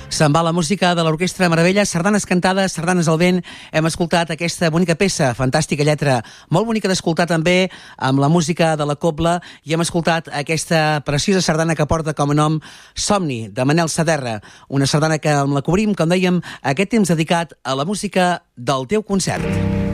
Se'n va la música de l'Orquestra Meravella, sardanes cantades, sardanes al vent. Hem escoltat aquesta bonica peça, fantàstica lletra, molt bonica d'escoltar també amb la música de la cobla, i hem escoltat aquesta preciosa sardana que porta com a nom Somni, de Manel Saderra, una sardana que amb la cobrim, com dèiem, aquest temps dedicat a la música del teu concert.